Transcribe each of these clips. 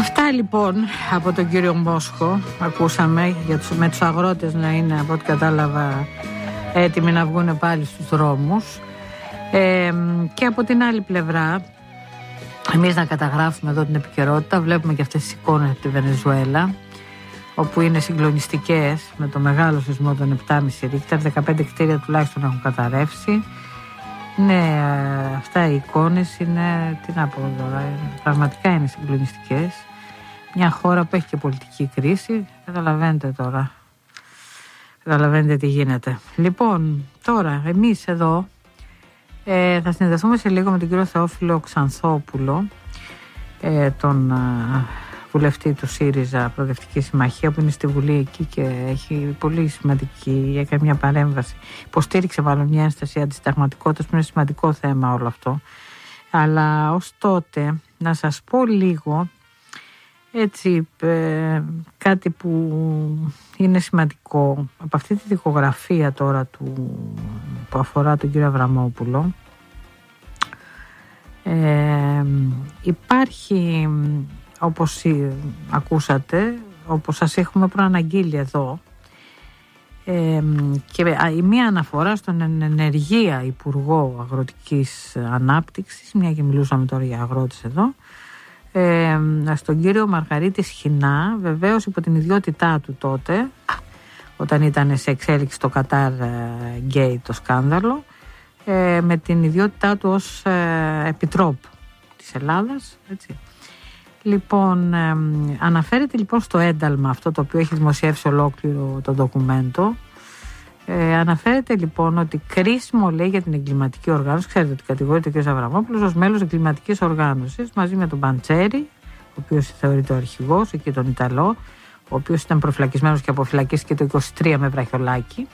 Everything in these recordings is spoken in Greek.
Αυτά λοιπόν από τον κύριο Μόσχο ακούσαμε με τους αγρότες να είναι, από ό,τι κατάλαβα, έτοιμοι να βγουν πάλι στους δρόμους, και από την άλλη πλευρά εμείς να καταγράφουμε εδώ την επικαιρότητα. Βλέπουμε και αυτές τις εικόνες από τη Βενεζουέλα, όπου είναι συγκλονιστικές, με το μεγάλο σεισμό των 7,5 ρίχτερ, 15 κτίρια τουλάχιστον έχουν καταρρεύσει. Ναι, αυτά οι εικόνες είναι, τι να πω τώρα, πραγματικά είναι συγκλονιστικές. Μια χώρα που έχει και πολιτική κρίση, καταλαβαίνετε τώρα, καταλαβαίνετε τι γίνεται. Λοιπόν, τώρα εμείς εδώ θα συνδεθούμε σε λίγο με τον κύριο Θεόφιλο Ξανθόπουλο, τον βουλευτή του ΣΥΡΙΖΑ Προοδευτική Συμμαχία, που είναι στη Βουλή εκεί και έχει πολύ σημαντική, έκανε μια παρέμβαση, υποστήριξε μάλλον μια ένσταση αντισυνταγματικότητας, που είναι σημαντικό θέμα όλο αυτό. Αλλά ως τότε να σας πω λίγο έτσι κάτι που είναι σημαντικό από αυτή τη δικογραφία τώρα που αφορά τον κύριο Αβραμόπουλο. Υπάρχει, όπως ακούσατε, όπως σας έχουμε προαναγγείλει εδώ, και η μία αναφορά στον ενεργεία Υπουργό Αγροτικής Ανάπτυξης, μια και μιλούσαμε τώρα για αγρότες εδώ, στον κύριο Μαργαρίτη Σχοινά, βεβαίως υπό την ιδιότητά του τότε, όταν ήταν σε εξέλιξη το Qatar Gate, το σκάνδαλο, με την ιδιότητά του ως επιτρόπου της Ελλάδας, έτσι. Λοιπόν, αναφέρεται λοιπόν στο ένταλμα αυτό, το οποίο έχει δημοσιεύσει ολόκληρο το ντοκουμέντο. Αναφέρεται λοιπόν ότι κρίσιμο, λέει, για την εγκληματική οργάνωση, ξέρετε ότι κατηγορείται ο κ. Αβραμόπουλος ως μέλος εγκληματικής οργάνωσης, μαζί με τον Παντσέρη, ο οποίος θεωρείται ο αρχηγός, εκεί τον Ιταλό, ο οποίος ήταν προφυλακισμένος και αποφυλακίστηκε το 23 με βραχιολάκι,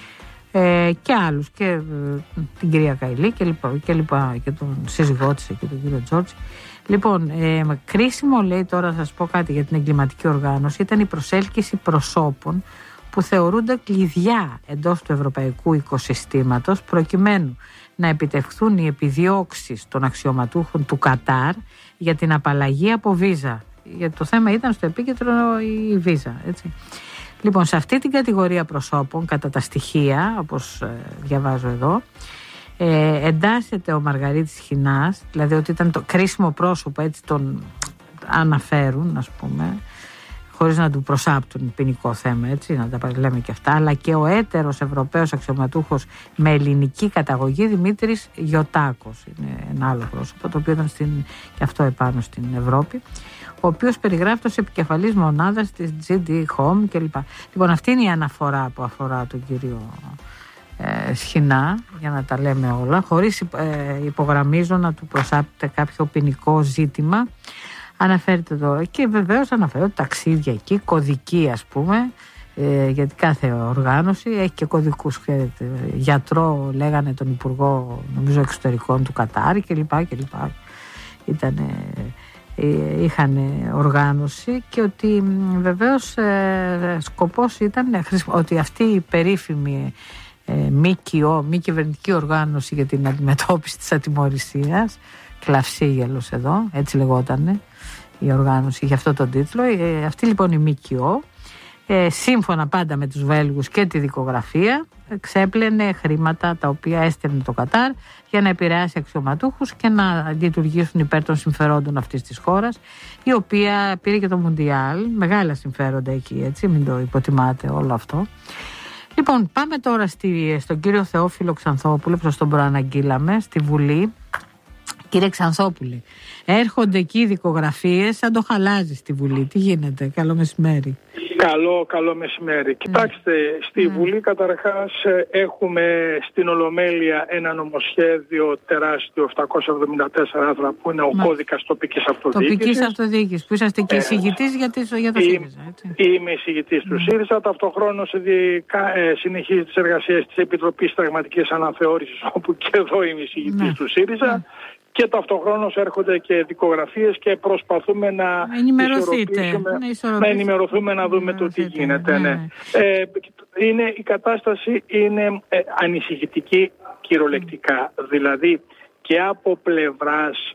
και άλλους, και την κυρία Καηλή και τον σύζυγό της και τον κύριο Τζόρτζη. Λοιπόν, κρίσιμο, λέει, τώρα θα σας πω κάτι για την εγκληματική οργάνωση, ήταν η προσέλκυση προσώπων που θεωρούνται κλειδιά εντός του ευρωπαϊκού οικοσυστήματος, προκειμένου να επιτευχθούν οι επιδιώξεις των αξιωματούχων του Κατάρ για την απαλλαγή από βίζα. Γιατί το θέμα ήταν στο επίκεντρο η βίζα, έτσι. Λοιπόν, σε αυτή την κατηγορία προσώπων, κατά τα στοιχεία, όπως διαβάζω εδώ, εντάσσεται ο Μαργαρίτης Σχοινάς, δηλαδή ότι ήταν το κρίσιμο πρόσωπο, έτσι τον αναφέρουν, ας πούμε, χωρίς να του προσάπτουν ποινικό θέμα, έτσι, να τα λέμε και αυτά, αλλά και ο έτερος Ευρωπαίος αξιωματούχος με ελληνική καταγωγή, Δημήτρης Γιωτάκος, είναι ένα άλλο πρόσωπο, το οποίο ήταν και αυτό επάνω στην Ευρώπη, ο οποίος περιγράφεται ως επικεφαλής μονάδας της GD Home κλπ. Λοιπόν, αυτή είναι η αναφορά που αφορά τον κύριο Σχοινά, για να τα λέμε όλα, χωρίς υπογραμμίζω να του προσάπτεται κάποιο ποινικό ζήτημα. Αναφέρεται εδώ και βεβαίως αναφέρεται ταξίδια εκεί, κωδική, ας πούμε, γιατί κάθε οργάνωση έχει και κωδικούς, ξέρετε, γιατρό λέγανε τον Υπουργό, νομίζω, εξωτερικών του Κατάρ κλπ. Είχαν οργάνωση, και ότι βεβαίως σκοπός ήταν ότι αυτή η περίφημη ΜΚΟ, μη κυβερνητική οργάνωση για την αντιμετώπιση της ατιμωρησίας, Κλαυσίγελος εδώ, έτσι λεγότανε η οργάνωση, για αυτό τον τίτλο, αυτή λοιπόν η ΜΚΟ, σύμφωνα πάντα με τους Βέλγους και τη δικογραφία, ξέπλαινε χρήματα τα οποία έστελνε το Κατάρ για να επηρεάσει αξιωματούχους και να λειτουργήσουν υπέρ των συμφερόντων αυτής της χώρας, η οποία πήρε και το Μουντιάλ, μεγάλα συμφέροντα εκεί, έτσι, μην το υποτιμάτε όλο αυτό. Λοιπόν, πάμε τώρα στον κύριο Θεόφιλο Ξανθόπουλο, που σας τον προαναγγείλαμε, στη Βουλή. Κύριε Ξανθόπουλε, έρχονται εκεί οι δικογραφίες, σαν το χαλάζει στη Βουλή. Τι γίνεται? Καλό μεσημέρι. Καλό μεσημέρι. Κοιτάξτε, στη Βουλή καταρχάς έχουμε στην Ολομέλεια ένα νομοσχέδιο τεράστιο, 774 άρθρα, που είναι ο κώδικας τοπικής αυτοδιοίκησης. Που είσαστε και εισηγητής για το ΣΥΡΙΖΑ, έτσι. Είμαι εισηγητής του ΣΥΡΙΖΑ. Ταυτοχρόνως συνεχίζει τις εργασίες της Επιτροπής Συνταγματικής Αναθεώρησης, όπου και εδώ είμαι εισηγητής του ΣΥΡΙΖΑ. Και ταυτοχρόνως έρχονται και δικογραφίες και προσπαθούμε να ενημερωθούμε, να δούμε το τι γίνεται. Ναι. Η κατάσταση είναι ανησυχητική κυριολεκτικά. Δηλαδή και από πλευράς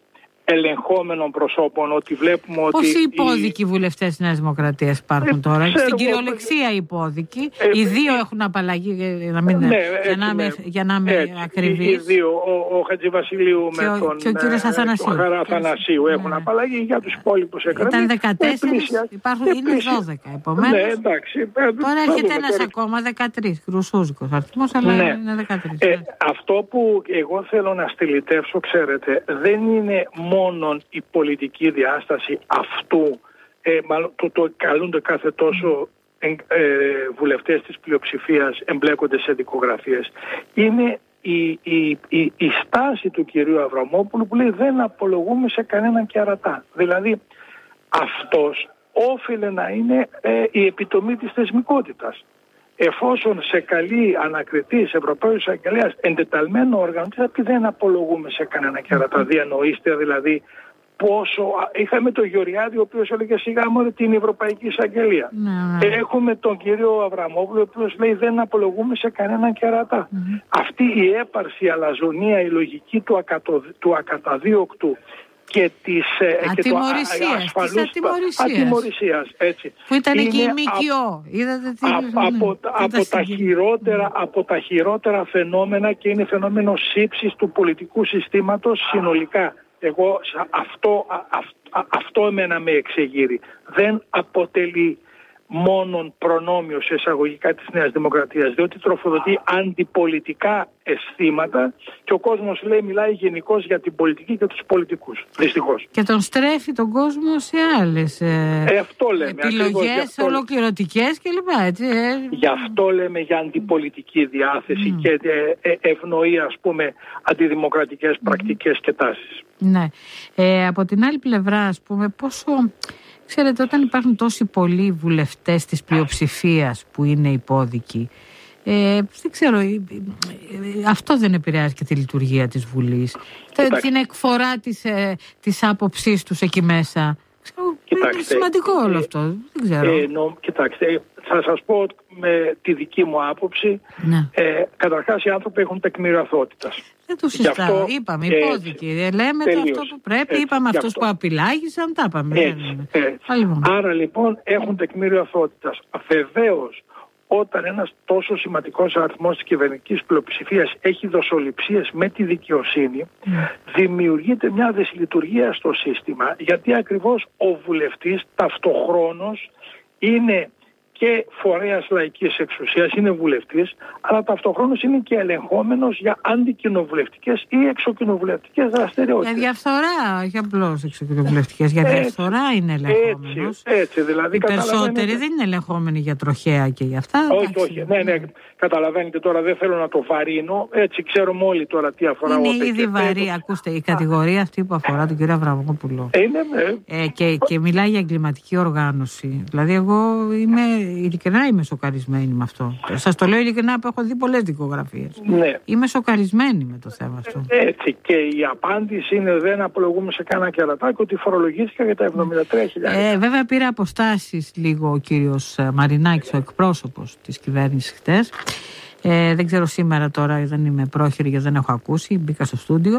ελεγχόμενων προσώπων, ότι βλέπουμε ότι... Πόσοι υπόδικοι βουλευτές της Νέας Δημοκρατίας υπάρχουν τώρα? Στην κυριολεξία υπόδικοι. Οι δύο έχουν απαλλαγή, για να είμαι ακριβής. Οι δύο, ο Χατζηβασιλείου με τον Αθανασίου έχουν απαλλαγή, για τους υπόλοιπους εκκρεμεί. Ήταν 14, είναι 12. Επομένως, ναι, εντάξει, τώρα έρχεται ένας ακόμα, 13. Χρυσούζικος αριθμός, αλλά είναι 13. Αυτό που εγώ θέλω να στυλιτεύσω, ξέρετε, δεν είναι μόνον η πολιτική διάσταση αυτού, μάλλον το καλούνται κάθε τόσο βουλευτές της πλειοψηφίας εμπλέκονται σε δικογραφίες. Είναι η στάση του κυρίου Αβραμόπουλου που λέει δεν απολογούμε σε κανέναν κερατά. Δηλαδή αυτός όφιλε να είναι η επιτομή της θεσμικότητας. Εφόσον σε καλεί ανακριτής Ευρωπαίος Εισαγγελέας εντεταλμένο όργανο, δεν απολογούμε σε κανένα κερατά. Διανοείστε δηλαδή πόσο... Είχαμε τον Γεωργιάδη ο οποίος έλεγε σιγά μόνο την Ευρωπαϊκή Εισαγγελία. Έχουμε τον κύριο Αβραμόπουλο ο οποίος λέει δεν απολογούμε σε κανέναν κερατά. Αυτή η έπαρση, η αλαζονία, η λογική του ακαταδίωκτου και της ατιμωρησίας, έτσι. Που ήταν εκεί η ΜΚΟ. Από τα χειρότερα φαινόμενα, και είναι φαινόμενο σύψης του πολιτικού συστήματος συνολικά. Εγώ αυτό εμένα με εξεγείρει. Δεν αποτελεί μόνον προνόμιο σε εισαγωγικά της Νέας Δημοκρατίας, διότι τροφοδοτεί αντιπολιτικά αισθήματα και ο κόσμος μιλάει γενικώς για την πολιτική και τους πολιτικούς, δυστυχώς. Και τον στρέφει τον κόσμο σε άλλες επιλογές ολοκληρωτικές κλπ. Γι' αυτό λέμε για αντιπολιτική διάθεση και ευνοεί, ας πούμε, αντιδημοκρατικές πρακτικές και τάσεις. Ναι. Από την άλλη πλευρά, ας πούμε, πόσο... Ξέρετε, όταν υπάρχουν τόσοι πολλοί βουλευτές της πλειοψηφίας που είναι υπόδικοι, δεν ξέρω, αυτό δεν επηρεάζει και τη λειτουργία της Βουλής, την εκφορά της άποψής τους εκεί μέσα. Είναι σημαντικό όλο αυτό, δεν ξέρω. Κοιτάξτε, θα σας πω με τη δική μου άποψη, καταρχάς οι άνθρωποι έχουν τεκμήριο αθωότητας. Δεν το συζητάω, είπαμε υπόδικοι, λέμε το αυτό που πρέπει, είπαμε αυτούς που απειλάγησαν, τα είπαμε. Άρα λοιπόν έχουν τεκμήριο αθωότητας. Βεβαίως, όταν ένας τόσο σημαντικός αριθμός της κυβερνητικής πλειοψηφίας έχει δοσοληψίες με τη δικαιοσύνη, δημιουργείται μια δυσλειτουργία στο σύστημα, γιατί ακριβώς ο βουλευτής ταυτοχρόνως είναι και φορέας λαϊκής εξουσίας, είναι βουλευτής, αλλά ταυτοχρόνως είναι και ελεγχόμενος για αντικοινοβουλευτικές ή εξοκοινοβουλευτικές δραστηριότητες. Για διαφθορά, όχι απλώς εξοκοινοβουλευτικές, για διαφθορά είναι ελεγχόμενος. Έτσι, δηλαδή. Οι περισσότεροι δεν είναι ελεγχόμενοι για τροχέα και για αυτά. Όχι, ναι, καταλαβαίνετε τώρα, δεν θέλω να το βαρύνω, έτσι ξέρουμε όλοι τώρα τι αφορά. Είναι ήδη βαρύ, ακούστε, η κατηγορία αυτή που αφορά τον κύριο Αβραμόπουλο. Και μιλάει για εγκληματική οργάνωση. Δηλαδή, εγώ ειλικρινά είμαι σοκαρισμένη με αυτό. Σας το λέω ειλικρινά που έχω δει πολλές δικογραφίες. Ναι. Είμαι σοκαρισμένη με το θέμα αυτό. Έτσι, και η απάντηση είναι δεν απολογούμε σε κανένα κερατάκι, ότι φορολογήθηκα για τα 73.000. Βέβαια πήρε αποστάσεις λίγο ο κύριος Μαρινάκης, ο εκπρόσωπος της κυβέρνησης χτες. Δεν ξέρω σήμερα τώρα, δεν είμαι πρόχειρη γιατί δεν έχω ακούσει, μπήκα στο στούντιο.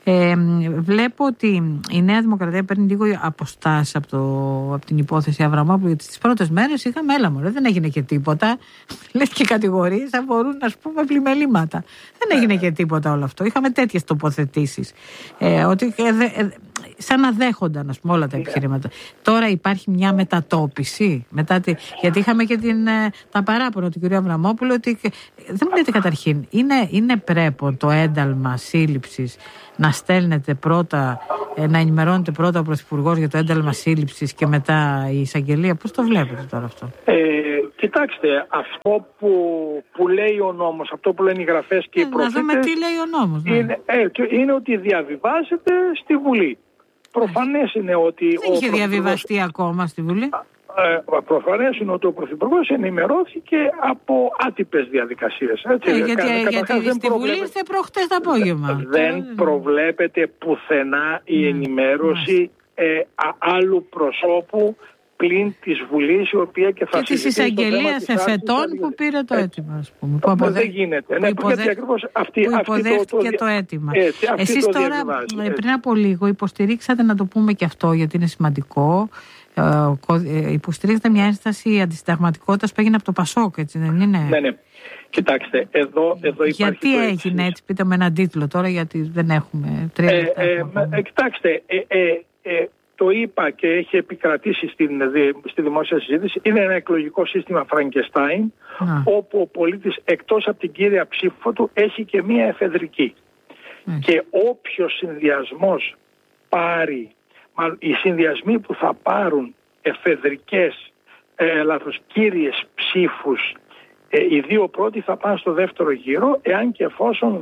Βλέπω ότι η Νέα Δημοκρατία παίρνει λίγο αποστάσεις από την υπόθεση Αβραμόπουλου, γιατί τις πρώτες μέρες είχαμε δεν έγινε και τίποτα. Λες και κατηγορίες αφορούν, ας πούμε, πλημελήματα. Δεν έγινε και τίποτα όλο αυτό. Είχαμε τέτοιες τοποθετήσεις. Ότι σαν να δέχονταν, ας πούμε, όλα τα επιχειρήματα. Τώρα υπάρχει μια μετατόπιση. Γιατί είχαμε και τα παράπονα του κ. Αβραμόπουλου ότι δεν μου λέτε καταρχήν, είναι πρέπον το ένταλμα σύλληψης να στέλνετε πρώτα, να ενημερώνετε πρώτα ο Πρωθυπουργός για το ένταλμα σύλληψης και μετά η εισαγγελία? Πώς το βλέπετε τώρα αυτό? Κοιτάξτε, αυτό που λέει ο νόμος, αυτό που λένε οι γραφές και οι προφήτες... Να δούμε τι λέει ο νόμος. Είναι ότι διαβιβάζεται στη Βουλή. Προφανές είναι ότι... Δεν είχε διαβιβαστεί ακόμα στη Βουλή. Προφανές είναι ότι ο Πρωθυπουργός ενημερώθηκε από άτυπες διαδικασίες. Γιατί στη Βουλή ήρθε προχτές το απόγευμα. Δεν προβλέπεται πουθενά η ενημέρωση άλλου προσώπου πλην της Βουλής, η οποία και θα συζητήσει. Και της εισαγγελίας εφετών που πήρε το αίτημα, ας πούμε. Δεν γίνεται. Γιατί ακριβώς υποδέχτηκε το αίτημα. Εσείς τώρα, πριν από λίγο, υποστηρίξατε, να το πούμε και αυτό, γιατί είναι σημαντικό, υποστηρίξατε μια ένσταση αντισυνταγματικότητας που έγινε από το ΠΑΣΟΚ, έτσι δεν είναι? Ναι. Κοιτάξτε, εδώ υπάρχει. Γιατί έγινε έτσι, πείτε με έναν τίτλο τώρα, γιατί δεν έχουμε 3 λεπτά. Κοιτάξτε, το είπα και έχει επικρατήσει στη δημόσια συζήτηση, είναι ένα εκλογικό σύστημα Φραγκεστάιν, όπου ο πολίτης εκτός από την κύρια ψήφο του έχει και μία εφεδρική. Και όποιος συνδυασμός πάρει, οι συνδυασμοί που θα πάρουν εφεδρικές, κύριες ψήφους, οι δύο πρώτοι θα πάνε στο δεύτερο γύρο, εάν και εφόσον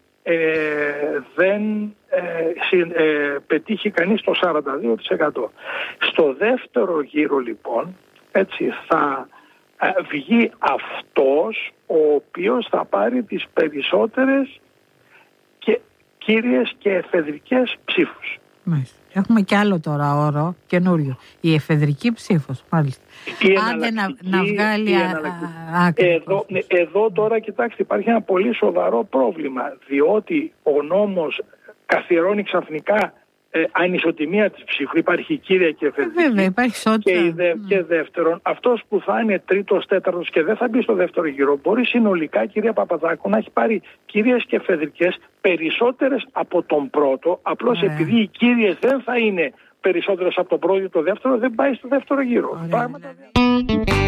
δεν πετύχει κανείς το 42%. Στο δεύτερο γύρο λοιπόν, έτσι, θα βγει αυτός ο οποίος θα πάρει τις περισσότερες και κύριες και εφεδρικές ψήφους. Μάλιστα. Έχουμε κι άλλο τώρα όρο καινούριο. Η εφεδρική ψήφος, μάλιστα. Άντε να βγάλει άκρη. Εδώ τώρα, κοιτάξτε, υπάρχει ένα πολύ σοβαρό πρόβλημα, διότι ο νόμος καθιερώνει ξαφνικά ανισοτιμία της ψήφου. Υπάρχει κύρια και εφεδρική. Βέβαια, υπάρχει ισότητα. Και δεύτερον, αυτός που θα είναι τρίτος, τέταρτος και δεν θα μπει στο δεύτερο γύρο, μπορεί συνολικά, κυρία Παπαδάκου, να έχει πάρει κύριες και εφεδρικές περισσότερες από τον πρώτο. Απλώς επειδή οι κύριες δεν θα είναι περισσότερες από τον πρώτο ή το δεύτερο, δεν πάει στο δεύτερο γύρο.